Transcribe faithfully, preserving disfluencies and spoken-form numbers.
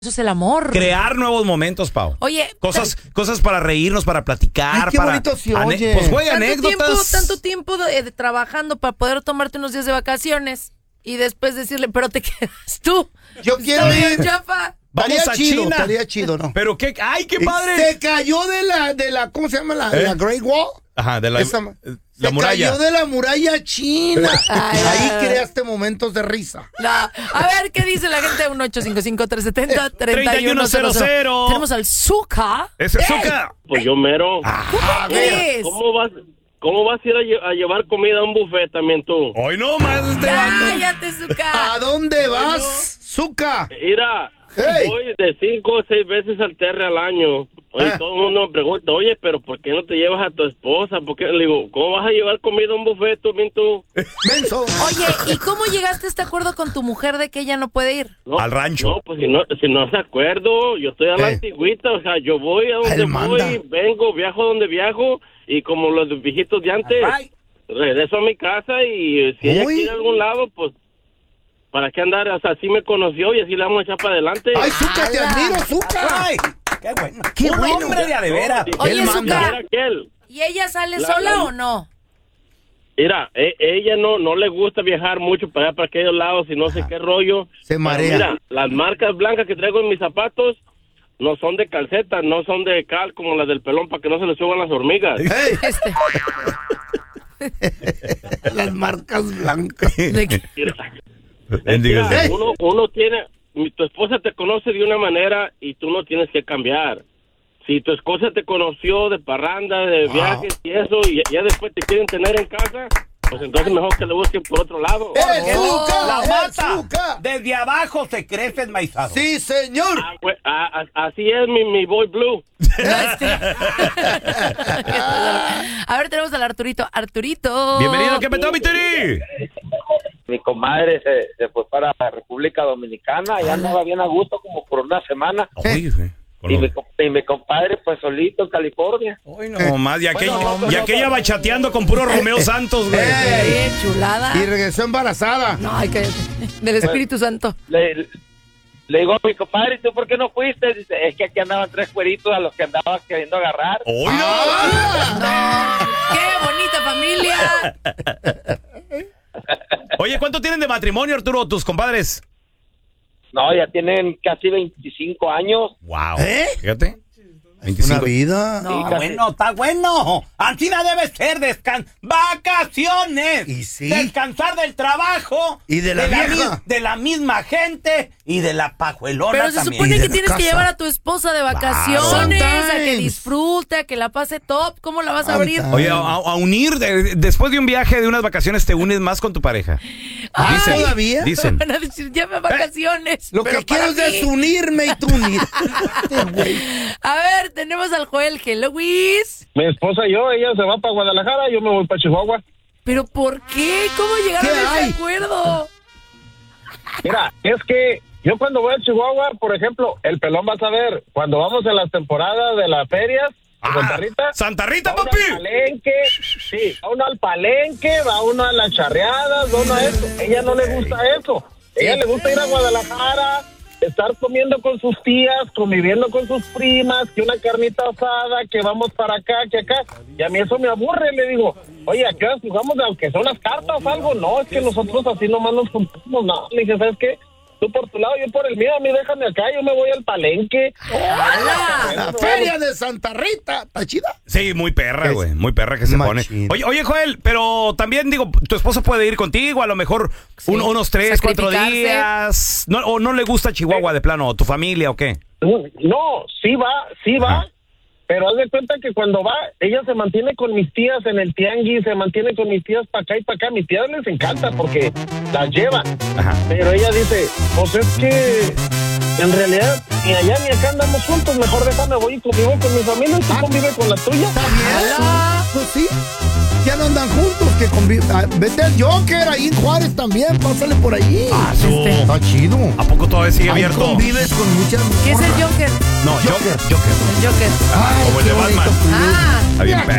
Eso es el amor. Crear nuevos momentos, Pau. Oye, cosas, cosas para reírnos, para platicar. Ay, qué para bonito se ane- oye. Pues güey, tanto anécdotas. tiempo, tanto tiempo de, de trabajando para poder tomarte unos días de vacaciones y después decirle, pero te quedas tú. Yo quiero Está bien, ir. chafa. Vamos Estaría a chido, China. estaría chido, ¿no? Pero qué, ay, qué padre. Se cayó de la, de la, ¿cómo se llama? La, ¿Eh? la Great Wall. Ajá, de la, Esa- la se muralla. cayó de la muralla china. Ay, Ahí ay. creaste momentos de risa. No. A ver, ¿qué dice la gente? uno ocho cinco cinco, tres siete cero, tres uno cero cero. cero. Tenemos al Zuka. Ese azúcar. Pues yo mero. A ver, ¿Qué es? ¿Cómo vas, cómo vas a ir a, lle- a llevar comida a un buffet también tú? Hoy no más este vato. Cállate, Zuka. ¿a dónde vas, Zuka? Mira, Hey. voy de cinco o seis veces al terre al año. Oye, Ah. todo el mundo me pregunta, oye, pero ¿por qué no te llevas a tu esposa? ¿Por qué? Le digo, ¿cómo vas a llevar comida a un buffet tú, bien tú? Menso. Oye, ¿y cómo llegaste a este acuerdo con tu mujer de que ella no puede ir? No, Al rancho. No, pues si no, si no se acuerdo, yo estoy a la Eh. antigüita, o sea, yo voy a donde Él manda. voy, vengo, viajo donde viajo, y como los viejitos de antes, regreso a mi casa y si ella Uy. quiere a algún lado, pues, ¿para qué andar? O sea, así me conoció y así le vamos a echar para adelante. Ay, Zuka, te admiro, Zuka. Ay, qué bueno. Qué Un bueno. hombre de a de veras. Sí, Oye, él Zuka. manda. Era aquel. ¿Y ella sale La- sola la- o no? Mira, e- ella no no le gusta viajar mucho para allá, para aquellos lados y no sé qué rollo. Se Pero marea. Mira, las marcas blancas que traigo en mis zapatos no son de calceta, no son de cal como las del pelón para que no se le suban las hormigas. Hey, Este. las marcas blancas. de que- Mira, Bendiga mira, sea. uno, uno tiene, tu esposa te conoce de una manera y tú no tienes que cambiar. Si tu esposa te conoció de parranda, de viajes y eso, y ya después te quieren tener en casa, pues entonces mejor que le busquen por otro lado. ¡El Oh, Zuka! La ¡El mata. Zuka! Desde abajo se crece el maizado. Sí, señor. Ah, güey, ah, ah, así es mi, mi boy blue. A ver, tenemos al Arturito. Arturito. Bienvenido, ¿qué petó, mi Tiri? Mi comadre se, se fue para la República Dominicana y andaba bien a gusto como por una semana. Oye, güey. Y mi, com- y mi compadre pues solito en California. Hoy no más, y aquella, Bueno, y aquella bachateando con puro Romeo Santos, güey. Qué chulada. Y regresó embarazada. No, ay, cállate. Del Espíritu Santo. Le, le digo a mi compadre, ¿y tú por qué no fuiste? Dice, es que aquí andaban tres cueritos a los que andaba queriendo agarrar. Hoy no. Ah. ¡Qué bonita familia! Oye, ¿cuánto tienen de matrimonio, Arturo, tus compadres? No, ya tienen casi veinticinco años. Wow. ¿Eh? Fíjate. Una veinticinco. vida. No. casi. Bueno, está bueno. Antina debe ser descan vacaciones. Y sí. Descansar del trabajo. Y de la mi- vieja. de la misma gente y de la pajuelona Pero se también. supone Y de que la tienes que casa. llevar a tu esposa de vacaciones, Sometimes. a que disfrute, a que la pase top. ¿Cómo la vas a abrir? Sometimes. Oye, a, a unir, de- después de un viaje, de unas vacaciones, te unes más con tu pareja. Ah, Dicen, ¿todavía? Dicen. Van a decir, ya me vacaciones. Lo pero que quiero para es mí. desunirme y tú unirte, A ver, tenemos al Joel. Hello, Luis. Mi esposa y yo, ella se va para Guadalajara, yo me voy para Chihuahua. ¿Pero por qué? ¿Cómo llegaron ¿Qué a hay? ese acuerdo? Mira, es que yo cuando voy a Chihuahua, por ejemplo, el pelón va a saber, cuando vamos en las temporadas de las ferias, de Ah, Santa Rita, Santa Rita, va uno papi. al palenque, sí, va uno al palenque, va uno a las charreadas, va uno a eso. Ella no le gusta eso. Ella le gusta ir a Guadalajara, estar comiendo con sus tías, conviviendo con sus primas, que una carnita asada, que vamos para acá, que acá. Y a mí eso me aburre, le digo, oye, ¿a qué horas jugamos? Aunque son las cartas, algo. No, es que nosotros así nomás nos juntamos. No, le dije, ¿sabes qué? Tú por tu lado, yo por el mío, a mí déjame acá, yo me voy al palenque. La feria de Santa Rita, ¿está chida? Sí, muy perra, Es güey. Muy perra que se pone. machín. Oye, oye, Joel, pero también digo, tu esposa puede ir contigo, a lo mejor Sí. un- unos tres, cuatro Sacrificarse. días. No, ¿O no le gusta Chihuahua de plano? ¿Tu familia o qué? No, sí va, sí va, Ajá. pero haz de cuenta que cuando va, ella se mantiene con mis tías en el tianguis, se mantiene con mis tías para acá y para acá. Mis tías les encanta porque las llevan, Ajá. pero ella dice, pues es que en realidad ni allá ni acá andamos juntos, mejor déjame voy y convivo con mi familia y tú convive con la tuya. ¿Está bien? Pues sí. Ya no andan juntos, que conviven. Ah, vete al Joker ahí en Juárez también, pásale por ahí. Ah, su- Está chido. ¿A poco todavía sigue Ahí abierto? convives con muchas ¿Qué es el morras. Joker? No, Joker, Joker. El Joker. Ay, Como el qué de bonito Batman. club. Ah, Está bien perro.